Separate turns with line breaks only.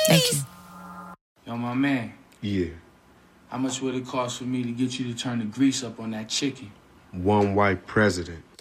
Thank you.
Yo, my man.
Yeah.
How much would it cost for me to get you to turn the grease up on that chicken?
One white president.